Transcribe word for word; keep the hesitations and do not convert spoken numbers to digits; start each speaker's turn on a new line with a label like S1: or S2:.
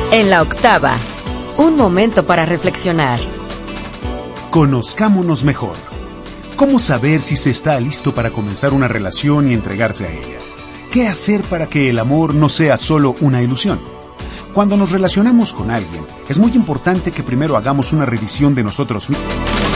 S1: En la octava, un momento para reflexionar.
S2: Conozcámonos mejor. ¿Cómo saber si se está listo para comenzar una relación y entregarse a ella? ¿Qué hacer para que el amor no sea solo una ilusión? Cuando nos relacionamos con alguien, es muy importante que primero hagamos una revisión de nosotros mismos.